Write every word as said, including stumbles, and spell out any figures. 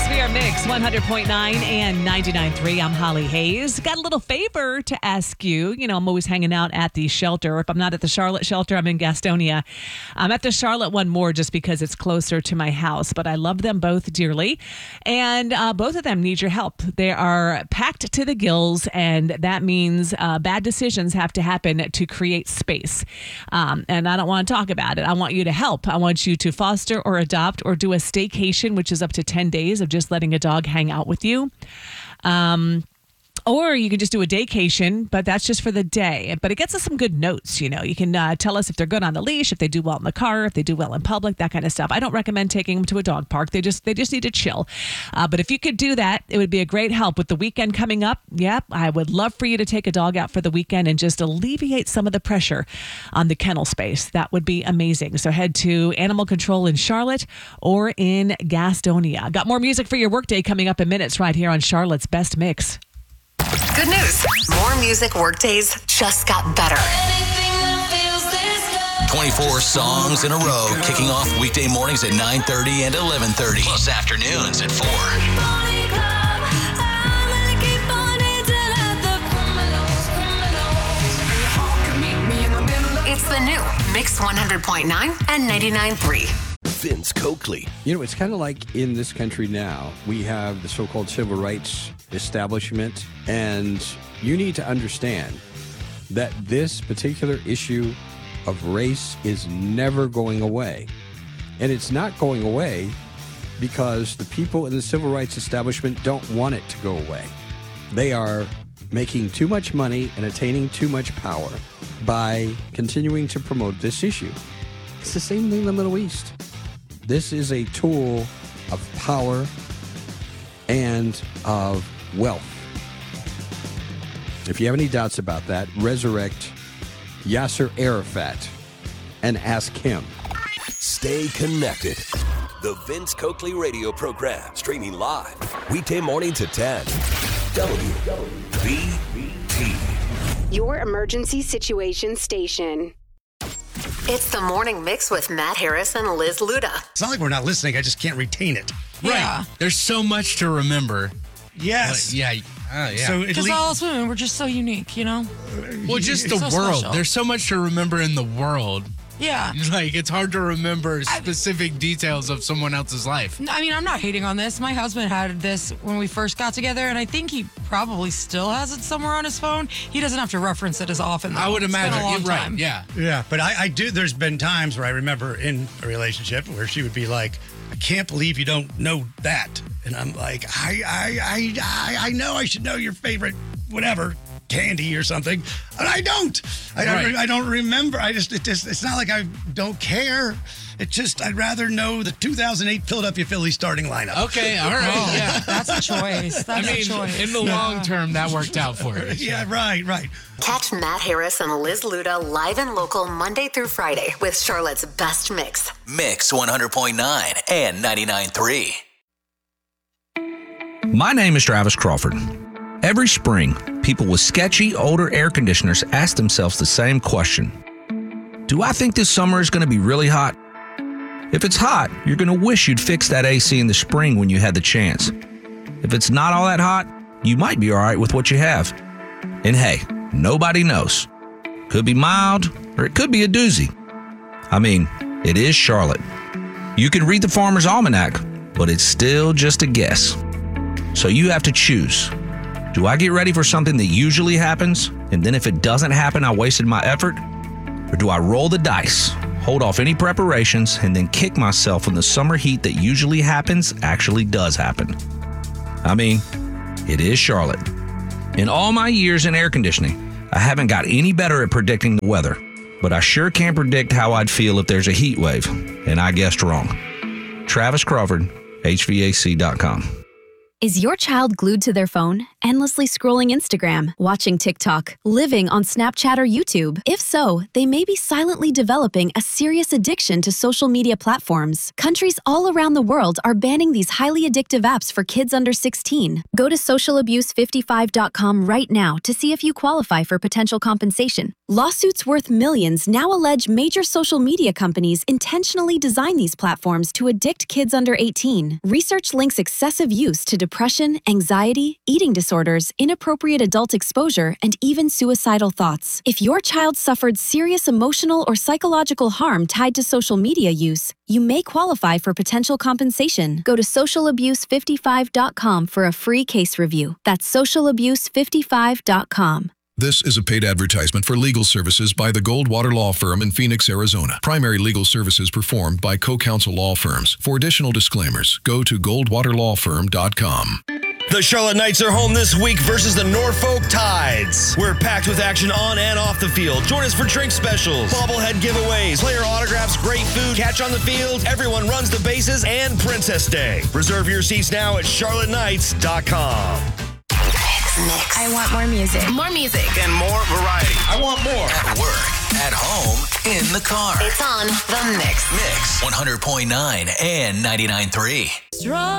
We are Mix one hundred point nine and ninety-nine point three. I'm Holly Hayes. Got a little favor to ask you. You know, I'm always hanging out at the shelter. If I'm not at the Charlotte shelter, I'm in Gastonia. I'm at the Charlotte one more just because it's closer to my house, but I love them both dearly. And uh, both of them need your help. They are packed to the gills, and that means uh, bad decisions have to happen to create space. Um, and I don't want to talk about it. I want you to help. I want you to foster or adopt or do a staycation, which is up to ten days of just letting a dog hang out with you. Um, Or you can just do a daycation, but that's just for the day. But it gets us some good notes, you know. You can uh, tell us if they're good on the leash, if they do well in the car, if they do well in public, that kind of stuff. I don't recommend taking them to a dog park. They just they just need to chill. Uh, but if you could do that, it would be a great help. With the weekend coming up, yep, I would love for you to take a dog out for the weekend and just alleviate some of the pressure on the kennel space. That would be amazing. So head to Animal Control in Charlotte or in Gastonia. Got more music for your workday coming up in minutes right here on Charlotte's Best Mix. Good news. More music workdays just got better. twenty-four songs in a row, kicking off weekday mornings at nine thirty and eleven thirty, plus afternoons at four. It's the new Mix one hundred point nine and ninety-nine point three. Vince Coakley. You know, it's kind of like in this country now, we have the so-called civil rights establishment, and you need to understand that this particular issue of race is never going away. And it's not going away because the people in the civil rights establishment don't want it to go away. They are making too much money and attaining too much power by continuing to promote this issue. It's the same thing in the Middle East. This is a tool of power and of wealth. If you have any doubts about that, resurrect Yasser Arafat and ask him. Stay connected. The Vince Coakley radio program, streaming live weekday morning to ten. W B T. Your emergency situation station. It's the morning mix with Matt Harris and Liz Luda. It's not like we're not listening. I just can't retain it. Yeah. Right. There's so much to remember. Yes. Like, yeah. Uh, yeah. So because all us women, we're just so unique, you know? Well, just the so world. special. There's so much to remember in the world. Yeah. Like, it's hard to remember specific I, details of someone else's life. I mean, I'm not hating on this. My husband had this when we first got together, and I think he probably still has it somewhere on his phone. He doesn't have to reference it as often, though. I would It's imagine. been a long You're right, time. yeah. Yeah, but I, I do. There's been times where I remember in a relationship where she would be like, I can't believe you don't know that. And I'm like, I, I, I, I, I know I should know your favorite whatever. Candy or something, and I don't. I don't. Right. I don't remember. I just. It just. It's not like I don't care. It just. I'd rather know the two thousand eight Philadelphia Phillies starting lineup. Okay. All right. Oh, yeah. That's a choice. That's I mean, a choice. in the long term, that worked out for you. Yeah. Right. Right. Catch Matt Harris and Liz Luda live and local Monday through Friday with Charlotte's Best Mix. Mix one hundred point nine and ninety-nine point three. My name is Travis Crawford. Every spring, people with sketchy, older air conditioners ask themselves the same question. Do I think this summer is going to be really hot? If it's hot, you're going to wish you'd fix that A C in the spring when you had the chance. If it's not all that hot, you might be all right with what you have. And hey, nobody knows. Could be mild, or it could be a doozy. I mean, it is Charlotte. You can read the Farmer's Almanac, but it's still just a guess. So you have to choose. Do I get ready for something that usually happens, and then if it doesn't happen, I wasted my effort? Or do I roll the dice, hold off any preparations, and then kick myself when the summer heat that usually happens actually does happen? I mean, it is Charlotte. In all my years in air conditioning, I haven't got any better at predicting the weather, but I sure can predict how I'd feel if there's a heat wave, and I guessed wrong. Travis Crawford, H V A C dot com. Is your child glued to their phone, endlessly scrolling Instagram, watching TikTok, living on Snapchat or YouTube? If so, they may be silently developing a serious addiction to social media platforms. Countries all around the world are banning these highly addictive apps for kids under sixteen. Go to social abuse fifty-five dot com right now to see if you qualify for potential compensation. Lawsuits worth millions now allege major social media companies intentionally design these platforms to addict kids under eighteen. Research links excessive use to depression, anxiety, eating disorders, inappropriate adult exposure, and even suicidal thoughts. If your child suffered serious emotional or psychological harm tied to social media use, you may qualify for potential compensation. Go to social abuse fifty-five dot com for a free case review. That's social abuse fifty-five dot com. This is a paid advertisement for legal services by the Goldwater Law Firm in Phoenix, Arizona. Primary legal services performed by co-counsel law firms. For additional disclaimers, go to goldwater law firm dot com. The Charlotte Knights are home this week versus the Norfolk Tides. We're packed with action on and off the field. Join us for drink specials, bobblehead giveaways, player autographs, great food, catch on the field, everyone runs the bases, and Princess Day. Reserve your seats now at charlotte knights dot com. Mix. I want more music. More music. And more variety. I want more. At work, at home, in the car. It's on The Mix. Mix one hundred point nine and ninety-nine point three. Strong.